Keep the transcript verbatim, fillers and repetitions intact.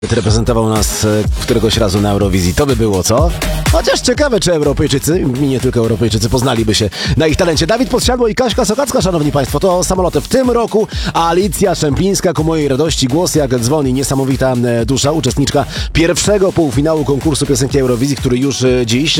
reprezentował nas któregoś razu na Eurowizji. To by było, co? Chociaż ciekawe, czy Europejczycy, i nie tylko Europejczycy, poznaliby się na ich talencie. Dawid Podsiadło i Kaśka Sokacka, szanowni państwo, to samoloty w tym roku. Alicja Szemplińska, ku mojej radości, głos jak dzwoni, niesamowita dusza, uczestniczka pierwszego półfinału konkursu piosenki Eurowizji, który już dziś